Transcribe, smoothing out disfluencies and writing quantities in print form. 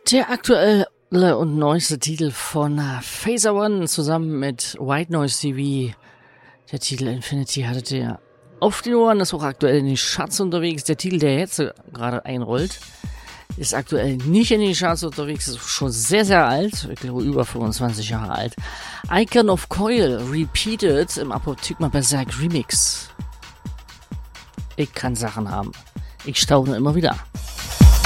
Der aktuelle und neueste Titel von Phaser One zusammen mit White Noise TV. Der Titel Infinity hattet ihr auf den Ohren, ist auch aktuell in den Charts unterwegs. Der Titel, der jetzt gerade einrollt, ist aktuell nicht in den Charts unterwegs, ist schon sehr, sehr alt, ich glaube über 25 Jahre alt. Icon of Coil, Repeated im Apothygma Berserk Remix. Ich kann Sachen haben. Ich staune immer wieder.